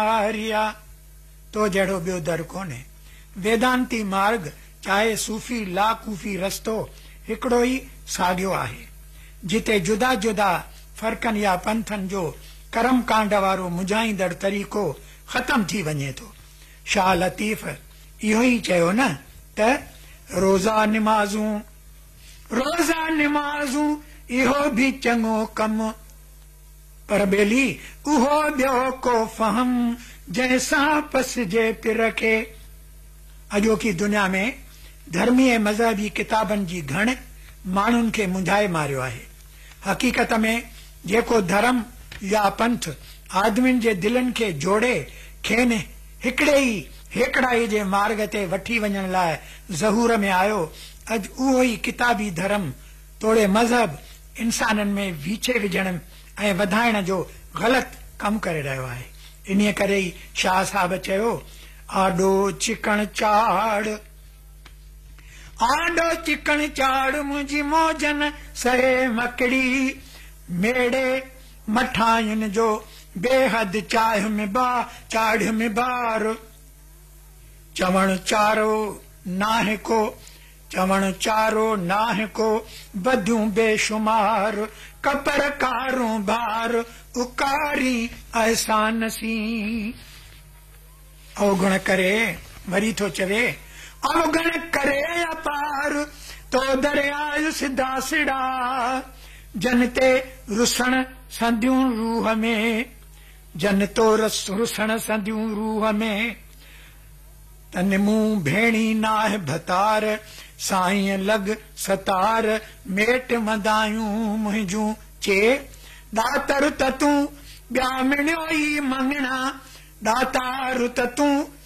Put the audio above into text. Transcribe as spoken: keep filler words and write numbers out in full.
आर्या तो जहिड़ो ॿियो दर कोन्हे। वेदांती मार्ग चाहे सूफ़ी लाकूफ़ी रस्तो हिकिड़ो ई साॻियो आहे, जिते जुदा जुदा फर्कनि या पंथनि जो कर्म कांड वारो मुझाईंदड़ तरीक़ो ख़तम थी वञे थो। शाह लतीफ़ इहो ई चयो न त रोज़ा निमाज़ूं रोज़ा निमाज़ूं इहो बि चङो कमु, पर ॿेली उहो ॿियो को फहम जंहिंसां पसिजे पिर खे। अॼोकी दुनिया में धर्मी ऐं मज़हबी किताबनि जी घण माण्हुनि खे मुंझाए मारियो आहे। हक़ीक़त में जेको धर्म या पंथ आदमियुनि जे दिलनि खे जोड़े खेनि हिकिड़े ई हेकड़ाई जे मार्ग ते वठी वञण लाइ ज़हूर में आयो, अॼु उहो ई किताबी धर्म तोड़े मज़हब इंसाननि में वीछे विझण ऐं वधाइण जो ग़लति कमु करे रहियो आहे। इन्हीअ करे ई शाह साहब चयो, आॾो चिकण चाड़ आॾो चिकण चाड़ मुंहिंजी मौजन सहे मकड़ी, मेड़े मठायुनि जो बेहद चाह में बा चाढ़ में बार। चवण चारो नाहे को चवण चारो नाहे को बदियूं बेशुमार, कपर कारूं बार उकारी एहसान सी। अवगुण करे वरी थो चवे, अवगुण करे अपार तो दरियायो सिधा सिड़ा, जन ते रुसण संदियूं रूह में, जन तो रस रुसण संदियूं रूह में। तन मूं भेणी नाह भतार साईं लग सतार, मेट मदायूं मुंहिंजूं चे दातर तूं ॿिया मिणियो ई मंगणा, दातार तूं